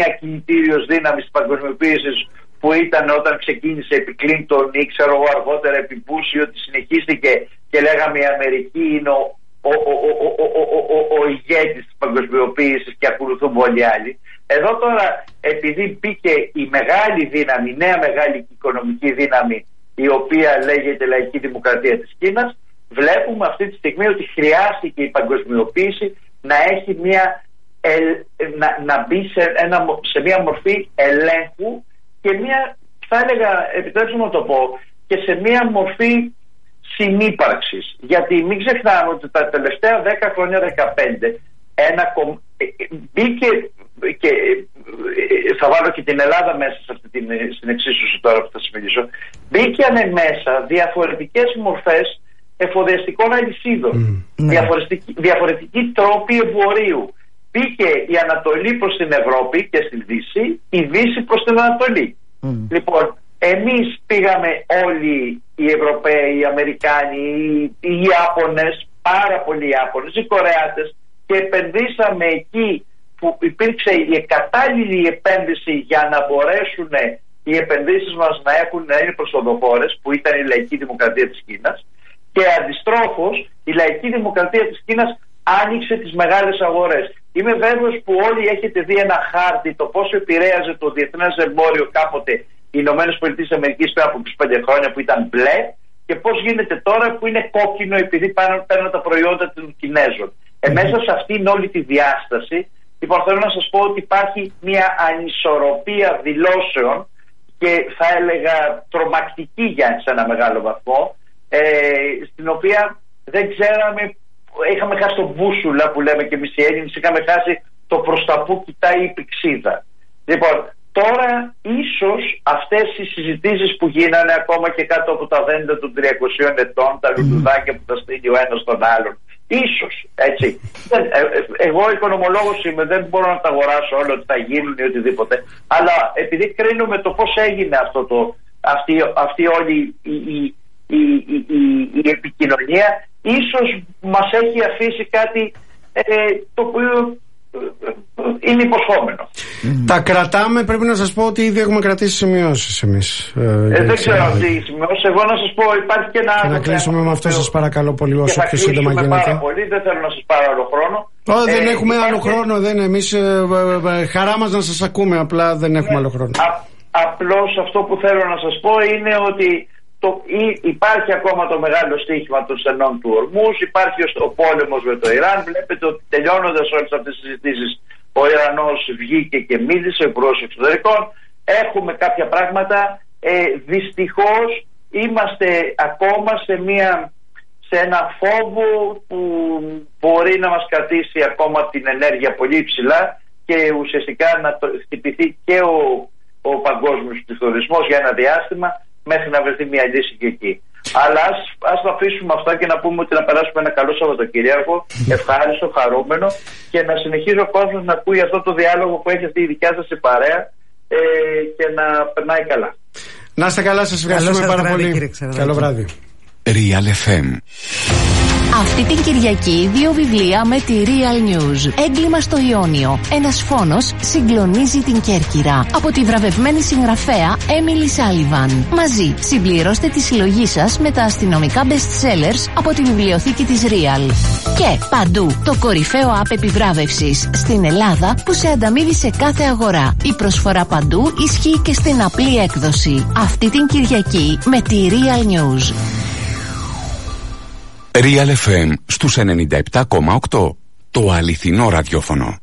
μια κινητήριος δύναμη της παγκοσμιοποίησης που ήταν όταν ξεκίνησε επί Κλίντον ή ξέρω εγώ αργότερα επί Μπούση, ότι συνεχίστηκε και λέγαμε η Αμερική είναι ο ηγέτης της παγκοσμιοποίησης και ακολουθούν όλοι άλλοι. Εδώ τώρα, επειδή μπήκε η μεγάλη δύναμη, η νέα μεγάλη οικονομική δύναμη, η οποία λέγεται Λαϊκή Δημοκρατία της Κίνας, βλέπουμε αυτή τη στιγμή ότι χρειάστηκε η παγκοσμιοποίηση να έχει να μπει σε μια μορφή ελέγχου και μια, θα έλεγα, επιτρέψτε μου να το πω, και σε μια μορφή συνύπαρξης. Γιατί μην ξεχνάμε ότι τα τελευταία 10 χρόνια, 15, μπήκε, και θα βάλω και την Ελλάδα μέσα σε αυτή την εξίσωση τώρα που θα σας μιλήσω, μπήκαν μέσα διαφορετικές μορφές εφοδιαστικών αλυσίδων, διαφορετικοί τρόποι εμπορίου. Μπήκε η Ανατολή προς την Ευρώπη και στη Δύση, η Δύση προς την Ανατολή. Λοιπόν, εμείς πήγαμε όλοι οι Ευρωπαίοι, οι Αμερικάνοι, οι Ιάπωνες, πάρα πολλοί Ιάπωνες, οι Κορεάτες, και επενδύσαμε εκεί που υπήρξε η κατάλληλη επένδυση για να μπορέσουν οι επενδύσεις μας να είναι προσοδοφόρες, που ήταν η Λαϊκή Δημοκρατία της Κίνας, και αντιστρόφως η Λαϊκή Δημοκρατία της Κίνας άνοιξε τις μεγάλες αγορές. Είμαι βέβαιος που όλοι έχετε δει ένα χάρτη το πόσο επηρέαζε το διεθνές εμπόριο κάποτε οι Ηνωμένες Πολιτείες Αμερικής πριν από 25 χρόνια, που ήταν μπλε, και πώς γίνεται τώρα που είναι κόκκινο επειδή παίρνουν τα προϊόντα των Κινέζων. Μέσα σε αυτήν όλη τη διάσταση, λοιπόν, θέλω να σας πω ότι υπάρχει μια ανισορροπία δηλώσεων και θα έλεγα τρομακτική για ένα μεγάλο βαθμό, στην οποία δεν ξέραμε, είχαμε χάσει τον μπούσουλα που λέμε και εμείς οι Έλληνες, είχαμε χάσει το προς τα που κοιτάει η πηξίδα. Λοιπόν, τώρα ίσως αυτές οι συζητήσεις που γίνανε ακόμα και κάτω από τα δέντρα των 300 ετών, τα λουλουδάκια που τα στείλει ο ένας τον άλλον, ίσως, έτσι. Εγώ οικονομολόγος είμαι, δεν μπορώ να τα αγοράσω όλα ότι θα γίνουν ή οτιδήποτε, αλλά επειδή κρίνουμε το πώς έγινε αυτή όλη η επικοινωνία, ίσως μας έχει αφήσει κάτι το οποίο είναι υποσχόμενο. Τα κρατάμε, πρέπει να σας πω ότι ήδη έχουμε κρατήσει σημειώσεις εμείς. Δεν ξέρω τι σημειώσεις. Εγώ να σας πω, υπάρχει και ένα άλλο. Να κλείσουμε με αυτό, σας παρακαλώ πολύ, όσο πιο σύντομα γίνεται. Πάρα πολύ, δεν θέλω να σας πάρω άλλο χρόνο. Δεν έχουμε άλλο χρόνο, εμείς χαρά μας να σας ακούμε, απλά δεν έχουμε άλλο χρόνο. Απλώς αυτό που θέλω να σας πω είναι ότι υπάρχει ακόμα το μεγάλο στοίχημα των στενών του Ορμούς, υπάρχει ο πόλεμος με το Ιράν. Βλέπετε ότι τελειώνοντας όλες αυτές τις συζητήσεις, ο Ιρανός βγήκε και μίλησε, ο Υπουργός Εξωτερικών. Έχουμε κάποια πράγματα. Δυστυχώς είμαστε ακόμα σε ένα φόβο που μπορεί να μας κρατήσει ακόμα την ενέργεια πολύ υψηλά και ουσιαστικά να χτυπηθεί και ο παγκόσμιος πληθωρισμός για ένα διάστημα, μέχρι να βρεθεί μια λύση και εκεί. Αλλά ας το αφήσουμε αυτά και να πούμε ότι να περάσουμε ένα καλό Σαββατοκύριακο, ευχάριστο, χαρούμενο, και να συνεχίζει ο κόσμος να ακούει αυτό το διάλογο που έχει αυτή η δικιά σας η παρέα, και να περνάει καλά. Να είστε καλά, σας ευχαριστούμε πάρα πολύ. Καλό βράδυ. Real FM. Αυτή την Κυριακή 2 βιβλία με τη Real News. Έγκλημα στο Ιόνιο. Ένας φόνος συγκλονίζει την Κέρκυρα. Από τη βραβευμένη συγγραφέα Emily Sullivan. Μαζί συμπληρώστε τη συλλογή σας με τα αστυνομικά best sellers από τη βιβλιοθήκη της Real. Και παντού το κορυφαίο app επιβράβευσης στην Ελλάδα που σε ανταμείβει σε κάθε αγορά. Η προσφορά παντού ισχύει και στην απλή έκδοση. Αυτή την Κυριακή με τη Real News. Real FM στους 97,8. Το αληθινό ραδιόφωνο.